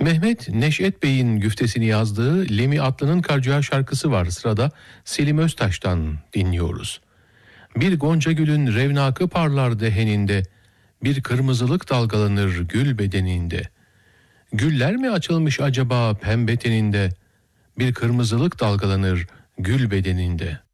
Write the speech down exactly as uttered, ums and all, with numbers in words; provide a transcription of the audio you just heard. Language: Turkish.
Mehmet Neşet Bey'in güftesini yazdığı Lemi Atlı'nın Karcağı şarkısı var. Sırada Selim Öztaş'tan dinliyoruz. Bir gonca gülün revnakı parlar deheninde, bir kırmızılık dalgalanır gül bedeninde. Güller mi açılmış acaba pembe teninde, bir kırmızılık dalgalanır gül bedeninde.